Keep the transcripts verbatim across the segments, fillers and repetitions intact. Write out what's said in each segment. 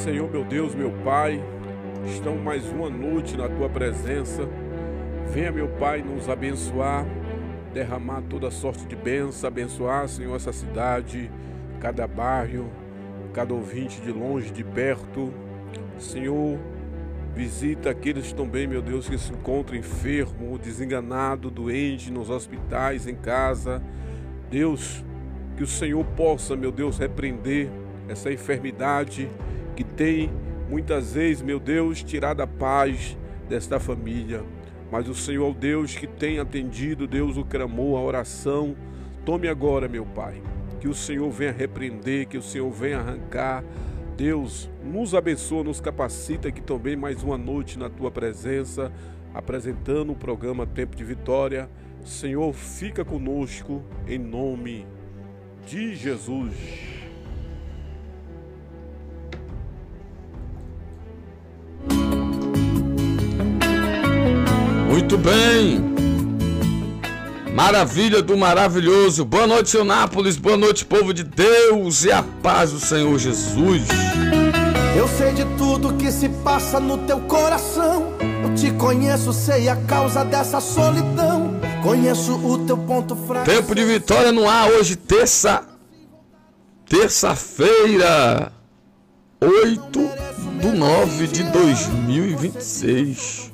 Senhor, meu Deus, meu Pai, estamos mais uma noite na Tua presença. Venha, meu Pai, nos abençoar, derramar toda sorte de bênção, abençoar, Senhor, essa cidade, cada bairro, cada ouvinte de longe, de perto. Senhor, visita aqueles também, meu Deus, que se encontram enfermos, desenganados, doentes, nos hospitais, em casa. Deus, que o Senhor possa, meu Deus, repreender essa enfermidade que tem, muitas vezes, meu Deus, tirado a paz desta família. Mas o Senhor é o Deus que tem atendido, Deus, o clamor, a oração. Tome agora, meu Pai, que o Senhor venha repreender, que o Senhor venha arrancar. Deus, nos abençoa, nos capacita aqui também mais uma noite na Tua presença, apresentando o programa Tempo de Vitória. Senhor, fica conosco, em nome de Jesus. Muito bem, maravilha do maravilhoso. Boa noite, Eunápolis, boa noite, povo de Deus, e a paz do Senhor Jesus. Eu sei de tudo que se passa no teu coração. Eu te conheço, sei a causa dessa solidão. Conheço o teu ponto fraco. Tempo de Vitória no ar hoje, terça, terça-feira, oito de nove de dois mil e vinte e seis.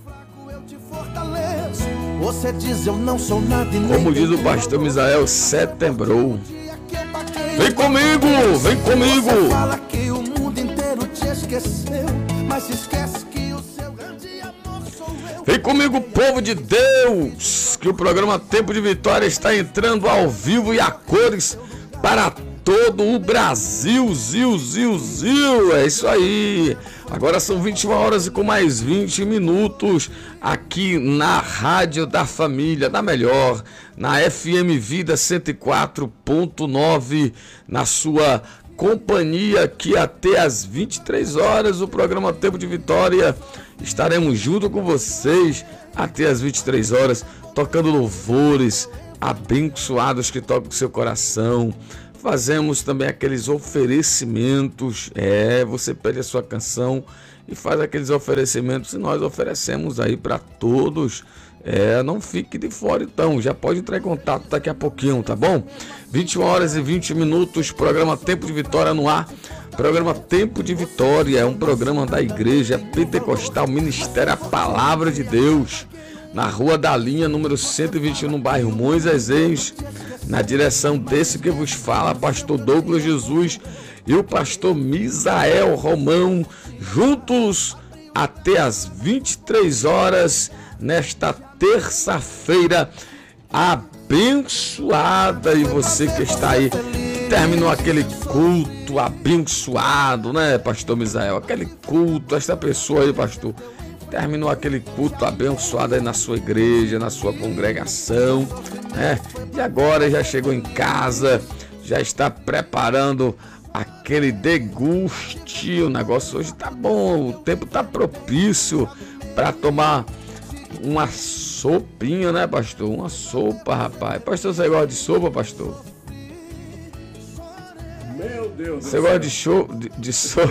Você diz eu não sou nada e nem Como diz o pastor Misael, setembro. Vem comigo, vem comigo. Você fala que o mundo inteiro te esqueceu, mas esquece que o seu grande amor sou eu. Vem comigo, povo de Deus, que o programa Tempo de Vitória está entrando ao vivo e a cores para todo o Brasil. Zil, zil, zil. É isso aí. Agora são vinte e uma horas e com mais vinte minutos aqui na Rádio da Família, da melhor, na F M Vida cento e quatro ponto nove, na sua companhia, que até às vinte e três horas o programa Tempo de Vitória estaremos junto com vocês até às vinte e três horas, tocando louvores abençoados que tocam o seu coração. Fazemos também aqueles oferecimentos, é, você pede a sua canção e faz aqueles oferecimentos e nós oferecemos aí para todos. É, não fique de fora então, já pode entrar em contato daqui a pouquinho, tá bom? vinte e uma horas e vinte minutos, programa Tempo de Vitória no ar. Programa Tempo de Vitória é um programa da Igreja Pentecostal Ministério a Palavra de Deus, na Rua da Linha, número cento e vinte e um, no bairro Moisés, na direção desse que vos fala, pastor Douglas Jesus e o pastor Misael Romão, juntos até as vinte e três horas, nesta terça-feira abençoada. E você que está aí, terminou aquele culto abençoado, né, pastor Misael? Aquele culto, esta pessoa aí, pastor, terminou aquele culto abençoado aí na sua igreja, na sua congregação, né? E agora já chegou em casa, já está preparando aquele deguste. O negócio hoje tá bom, o tempo tá propício para tomar uma sopinha, né, pastor? Uma sopa, rapaz. Pastor, você gosta de sopa, pastor? Meu Deus do Você céu. gosta de, show, de, de sopa?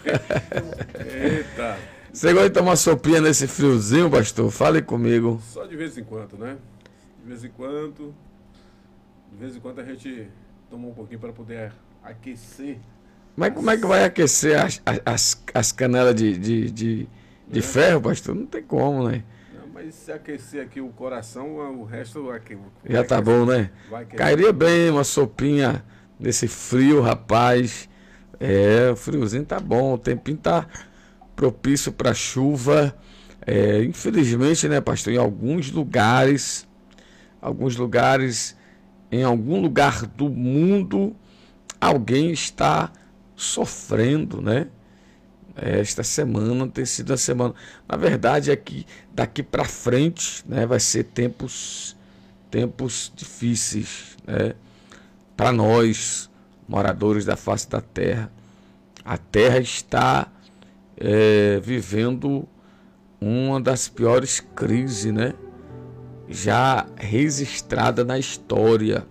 Eita, Você gosta de tomar sopinha nesse friozinho, pastor? Fale comigo. só de vez em quando, né? De vez em quando, de vez em quando a gente toma um pouquinho para poder aquecer. Mas como é que vai aquecer as, as, as canelas de, de, de, de ferro, pastor? Não tem como, né? Não, mas se aquecer aqui o coração, o resto aqui, Já tá bom, né? vai aquecer. Cairia bem uma sopinha nesse frio, rapaz. É, o friozinho tá bom, o tempinho tá propício para chuva. É, infelizmente, né, pastor, em alguns lugares, alguns lugares, em algum lugar do mundo, alguém está sofrendo, né? Esta semana tem sido a semana. Na verdade, é que daqui para frente, né, vai ser tempos, tempos difíceis, né? Para nós, moradores da face da terra. A terra está é, vivendo uma das piores crises, né, já registrada na história.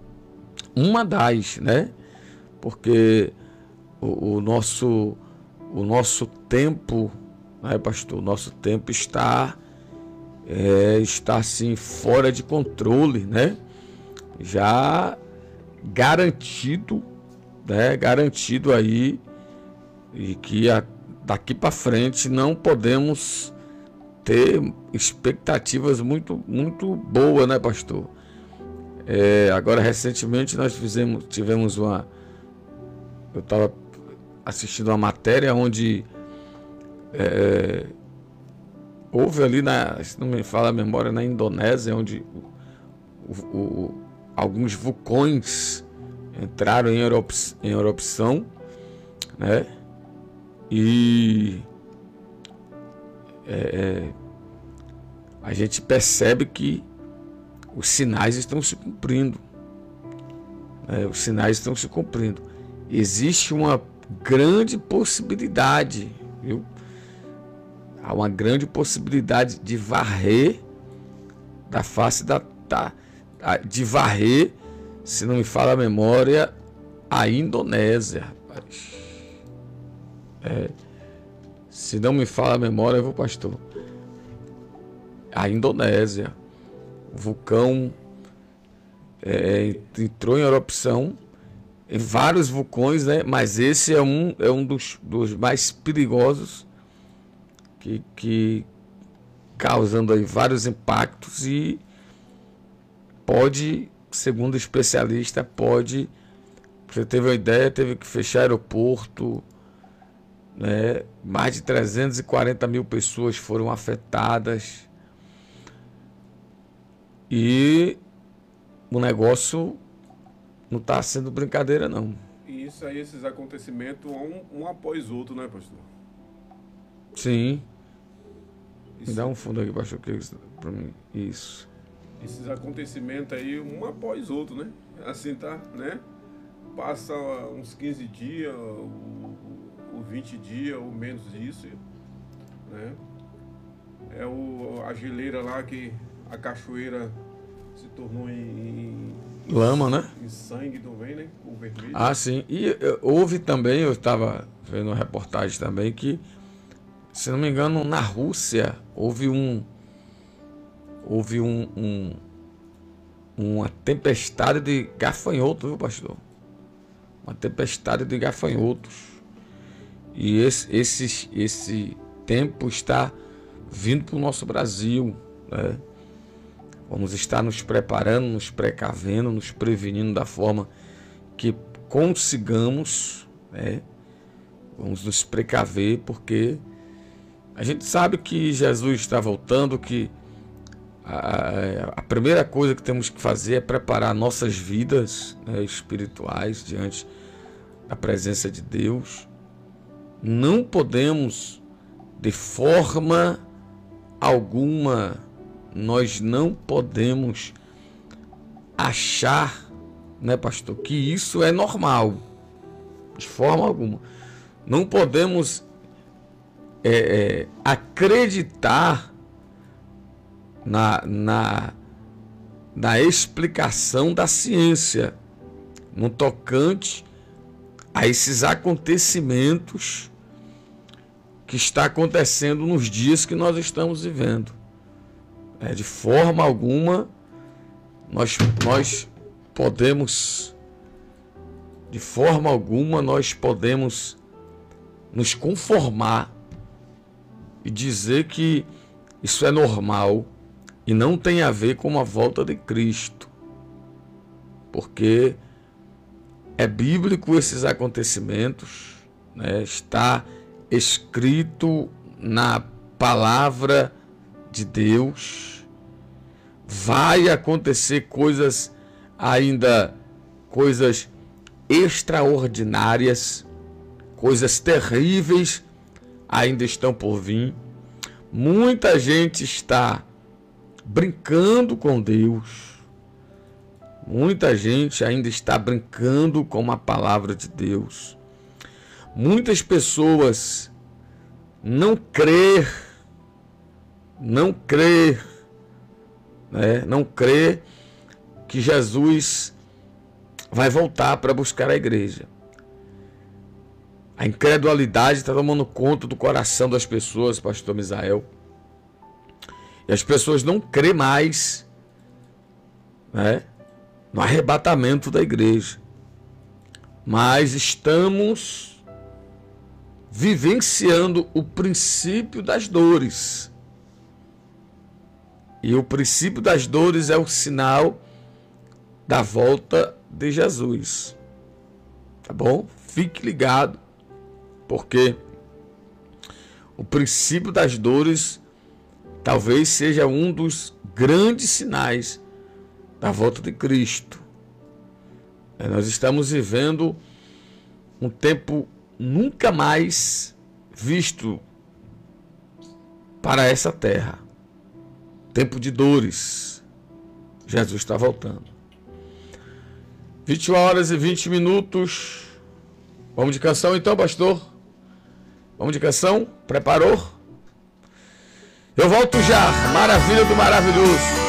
Uma das, né? Porque o, o nosso o nosso tempo, né, pastor? O nosso tempo está, é, está assim, fora de controle, né? Já garantido, né? Garantido aí, e que a, daqui para frente não podemos ter expectativas muito, muito boas, né, pastor? É, agora, recentemente, nós fizemos, tivemos uma... Eu estava assistindo uma matéria onde é, houve ali, na, se não me fala a memória, na Indonésia, onde o, o, alguns vulcões entraram em, erop, em erupção, né? E é, a gente percebe que os sinais estão se cumprindo, né? Os sinais estão se cumprindo. Existe uma grande possibilidade, viu? Há uma grande possibilidade de varrer da face da, da de varrer, se não me fala a memória, a Indonésia, rapaz. É, se não me fala a memória, eu vou, pastor. A Indonésia, o vulcão é, entrou em erupção, em vários vulcões, né? Mas esse é um, é um dos, dos mais perigosos, que, que causando aí vários impactos, e pode, segundo especialista, pode, você teve uma ideia, teve que fechar aeroporto, né? Mais de trezentas e quarenta mil pessoas foram afetadas, e o negócio não está sendo brincadeira, não. E isso aí, esses acontecimentos, um, um após outro, né, pastor? Sim. Isso. Me dá um fundo aqui, pastor, para mim. Isso. Esses acontecimentos aí, um após outro, né? Assim, tá, né? Passa uns quinze dias, ou vinte dias, ou menos disso, né? É o, a geleira lá, que a cachoeira se tornou em... lama, né? Em sangue também, né? O vermelho. Ah, sim. E uh, houve também, eu estava vendo uma reportagem também, que, se não me engano, na Rússia houve um houve um, um uma tempestade de gafanhotos, viu, pastor? Uma tempestade de gafanhotos. E esse, esse, esse tempo está vindo para o nosso Brasil, né? Vamos estar nos preparando, nos precavendo, nos prevenindo da forma que consigamos, né? Vamos nos precaver, porque a gente sabe que Jesus está voltando, que a, a primeira coisa que temos que fazer é preparar nossas vidas, né, espirituais diante da presença de Deus. Não podemos, de forma alguma, nós não podemos achar, né, pastor, que isso é normal. De forma alguma. Não podemos é, é, acreditar na, na, na explicação da ciência no tocante a esses acontecimentos que está acontecendo nos dias que nós estamos vivendo. É, de forma alguma nós, nós podemos, de forma alguma nós podemos nos conformar e dizer que isso é normal e não tem a ver com a volta de Cristo, porque é bíblico esses acontecimentos, né? Está escrito na palavra de Deus. Vai acontecer coisas ainda, coisas extraordinárias, coisas terríveis ainda estão por vir. Muita gente está brincando com Deus. Muita gente ainda está brincando com a palavra de Deus. Muitas pessoas não crê, não crê, né? Não crê que Jesus vai voltar para buscar a igreja. A incredulidade está tomando conta do coração das pessoas, pastor Misael. E as pessoas não crêem mais, né, no arrebatamento da igreja. Mas estamos vivenciando o princípio das dores. E o princípio das dores é o sinal da volta de Jesus. Tá bom? Fique ligado, porque o princípio das dores talvez seja um dos grandes sinais da volta de Cristo. É, nós estamos vivendo um tempo nunca mais visto para essa terra. Tempo de dores. Jesus está voltando. vinte e uma horas e vinte minutos. Vamos de canção então, pastor? Vamos de canção? Preparou? Eu volto já. Maravilha do maravilhoso.